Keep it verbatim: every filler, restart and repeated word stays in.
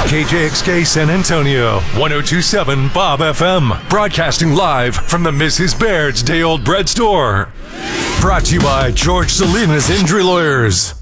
K J X K San Antonio, one oh two point seven Bob F M. Broadcasting live from the Missus Baird's Day Old Bread Store. Brought to you by George Salinas Injury Lawyers.